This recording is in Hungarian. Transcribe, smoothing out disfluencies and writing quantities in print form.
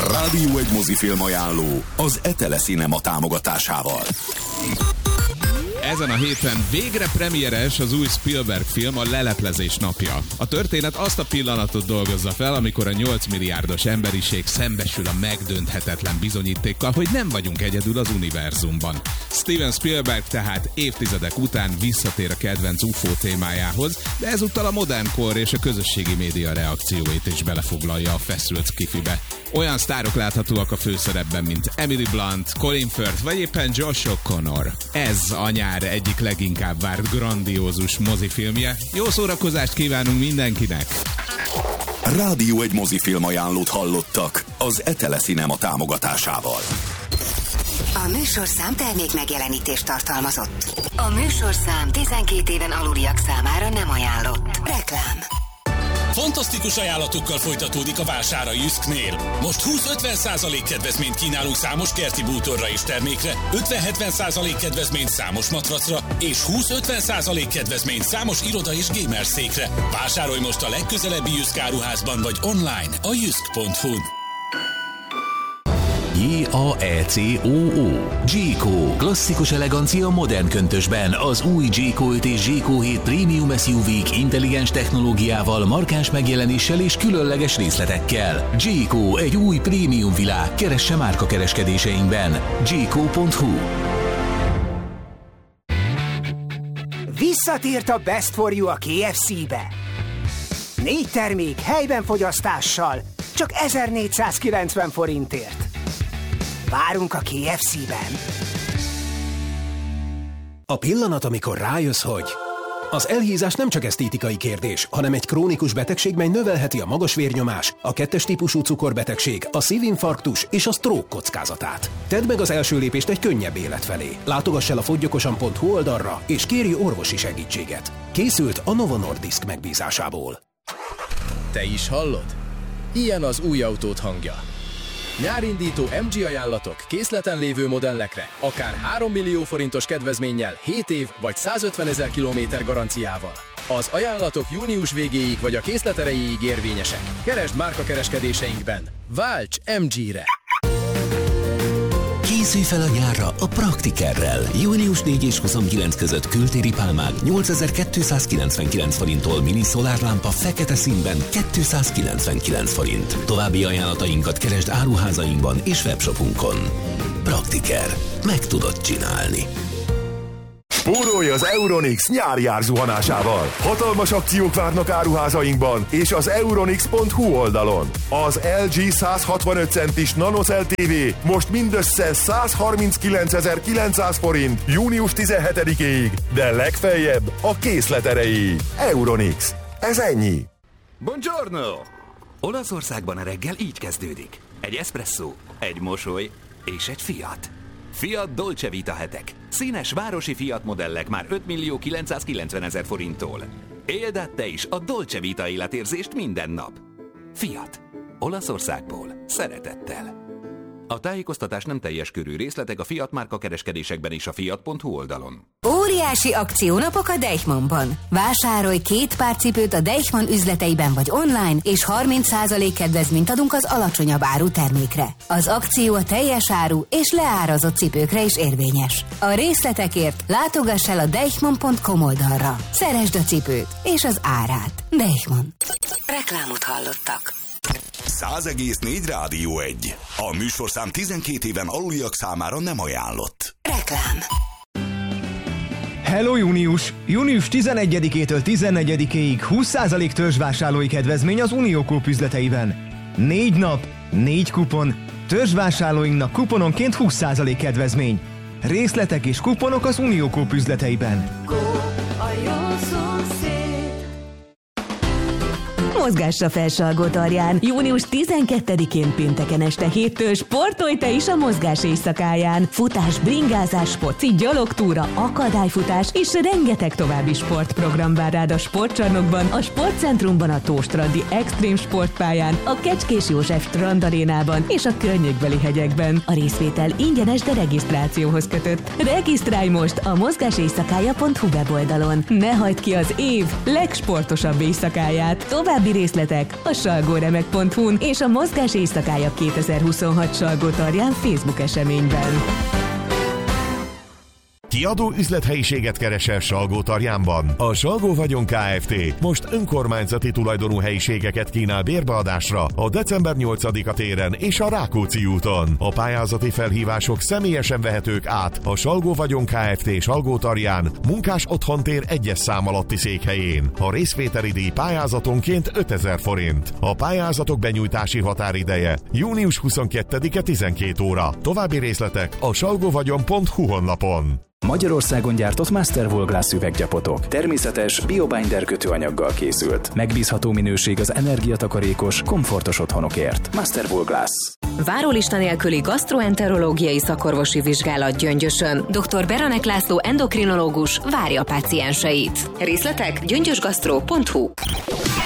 Rádió egy mozifilm ajánló az Etele Cinema támogatásával. Ezen a héten végre premieres az új Spielberg film, a Leleplezés napja. A történet azt a pillanatot dolgozza fel, amikor a 8 milliárdos emberiség szembesül a megdönthetetlen bizonyítékkal, hogy nem vagyunk egyedül az univerzumban. Steven Spielberg tehát évtizedek után visszatér a kedvenc UFO témájához, de ezúttal a modern kor és a közösségi média reakcióit is belefoglalja a feszült skifibe. Olyan sztárok láthatóak a főszerepben, mint Emily Blunt, Colin Firth vagy éppen Josh O'Connor. Ez a nyár egyik leginkább várt grandiózus mozifilmje. Jó szórakozást kívánunk mindenkinek! Rádió egy mozifilm ajánlót hallottak az Etele Cinema támogatásával. A műsorszám termék megjelenítést tartalmazott. A műsorszám 12 éven aluliak számára nem ajánlott. Reklám. Fantasztikus ajánlatokkal folytatódik a vásár a Jysknél. Most 20-50% kedvezményt kínálunk számos kerti bútorra és termékre, 50-70% kedvezményt számos matracra, és 20-50% kedvezményt számos iroda és gamer székre. Vásárolj most a legközelebbi Jysk áruházban vagy online a jysk.hu. J-A-E-C-O-O Jayco. Klasszikus elegancia modern köntösben. Az új Jayco 5 és Jayco 7 Premium SUV-k intelligens technológiával, markáns megjelenéssel és különleges részletekkel. Jayco, egy új prémium világ. Keresse márkakereskedéseinkben. Jayco.hu. Visszatért a Best for You a KFC-be. 4 termék helyben fogyasztással, csak 1490 forintért. Várunk a KFC-ben. A pillanat, amikor rájössz, hogy az elhízás nem csak esztétikai kérdés, hanem egy krónikus betegség, mely növelheti a magas vérnyomás, a 2-es típusú cukorbetegség, a szívinfarktus és a stroke kockázatát. Tedd meg az első lépést egy könnyebb élet felé. Látogass el a foggyokosan.hu oldalra, és kérj orvosi segítséget. Készült a Novo Nordisk megbízásából. Te is hallod? Ilyen az új autód hangja. Nyárindító MG ajánlatok készleten lévő modellekre, akár 3 millió forintos kedvezménnyel, 7 év vagy 150 000 kilométer garanciával. Az ajánlatok június végéig vagy a készlet erejéig érvényesek. Keresd márkakereskedéseinkben. Válts MG-re! Készülj fel a nyárra a Praktikerrel. Június 4 és 29 között kültéri pálmák 8299 forinttól, mini szolárlámpa fekete színben 299 forint. További ajánlatainkat keresd áruházainkban és webshopunkon. Praktiker. Meg tudod csinálni. Spórolj az Euronics nyári árzuhanásával! Hatalmas akciók várnak áruházainkban és az euronics.hu oldalon. Az LG 165 centis NanoCell TV most mindössze 139.900 forint június 17-ig, de legfeljebb a készlet erejéig. Euronics. Ez ennyi. Buongiorno! Olaszországban a reggel így kezdődik. Egy espresszó, egy mosoly és egy Fiat. Fiat Dolce Vita hetek. Színes városi Fiat modellek már 5.990.000 forinttól. Éld át te is a Dolce Vita életérzést minden nap. Fiat. Olaszországból. Szeretettel. A tájékoztatás nem teljes körű, részletek a Fiat márka kereskedésekben és a fiat.hu oldalon. Óriási akciónapok a Deichmannban. Vásárolj 2 pár cipőt a Deichmann üzleteiben vagy online, és 30% kedvezményt adunk az alacsonyabb áru termékre. Az akció a teljes áru és leárazott cipőkre is érvényes. A részletekért látogass el a deichmann.com oldalra. Szeresd a cipőt és az árát. Deichmann. Reklámot hallottak. 100,4 Rádió 1. A műsorszám 12 éven aluliak számára nem ajánlott. Reklám. Hello június! Június 11-től 14-ig 20% törzsvásárlói kedvezmény az Unió Coop üzleteiben. 4 nap, 4 kupon, törzsvásárlóinknak kupononként 20% kedvezmény. Részletek és kuponok az Unió Coop üzleteiben. A jó szomszéd. Mozgásra Felsalgótarján. Június 12-én pénteken este 7-től sportolj te is a mozgás éjszakáján. Futás, bringázás, foci, gyalogtúra, akadályfutás és rengeteg további sportprogram vár rád a sportcsarnokban, a sportcentrumban, a Tóstrandi Extrém sportpályán, a Kecskés József strandarénában és a környékbeli hegyekben. A részvétel ingyenes, de regisztrációhoz kötött. Regisztrálj most a mozgáséjszakája.hu weboldalon. Ne hagyd ki az év legsportosabb éjszakáját. További részletek a salgóremek.hu-n és a Mozgás éjszakája 2026 Salgótarján Facebook eseményben. Kiadó üzlethelyiséget keresel Salgótarjánban? A Salgó Vagyon Kft. most önkormányzati tulajdonú helyiségeket kínál bérbeadásra a december 8-a téren és a Rákóczi úton. A pályázati felhívások személyesen vehetők át a Salgó Vagyon Kft. Salgótarján Munkás Otthontér 1-es szám alatti székhelyén. A részvételi díj pályázatonként 5000 forint. A pályázatok benyújtási határideje június 22-e 12 óra. További részletek a salgovagyon.hu honlapon. Magyarországon gyártott Masterwool Glass üveggyapotok. Természetes, biobinder kötőanyaggal készült. Megbízható minőség az energiatakarékos, komfortos otthonokért. Masterwool Glass. Várólista nélküli gasztroenterológiai szakorvosi vizsgálat Gyöngyösön. Dr. Beranek László endokrinológus várja a pácienseit. Részletek gyöngyösgasztro.hu.